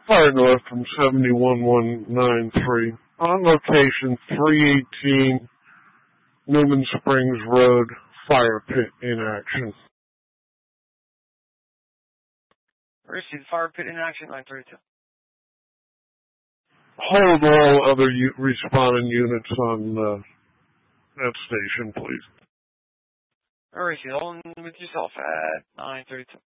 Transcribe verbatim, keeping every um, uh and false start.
Fire north from seventy-one one nine three. On location, three eighteen Newman Springs Road, fire pit in action. Received, fire pit in action, nine thirty-two. Hold all other u- responding units on uh, that station, please. Received, hold with yourself at nine thirty-two.